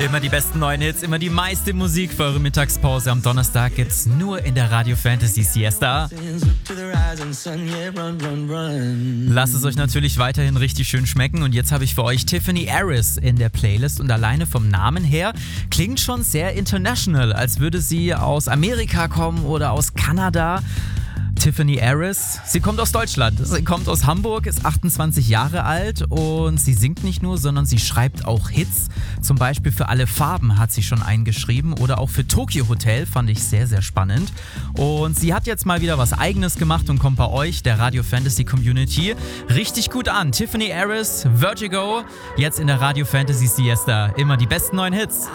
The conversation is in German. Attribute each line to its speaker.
Speaker 1: Immer die besten neuen Hits, immer die meiste Musik für eure Mittagspause. Am Donnerstag gibt's nur in der Radio Fantasy Siesta. Lasst es euch natürlich weiterhin richtig schön schmecken. Und jetzt habe ich für euch Tiffany Harris in der Playlist. Und alleine vom Namen her klingt schon sehr international, als würde sie aus Amerika kommen oder aus Kanada. Tiffany Harris, sie kommt aus Deutschland, sie kommt aus Hamburg, ist 28 Jahre alt und sie singt nicht nur, sondern sie schreibt auch Hits. Zum Beispiel für Alle Farben hat sie schon eingeschrieben oder auch für Tokyo Hotel, fand ich sehr, sehr spannend. Und sie hat jetzt mal wieder was Eigenes gemacht und kommt bei euch, der Radio Fantasy Community, richtig gut an. Tiffany Harris, Vertigo, jetzt in der Radio Fantasy Siesta. Immer die besten neuen Hits.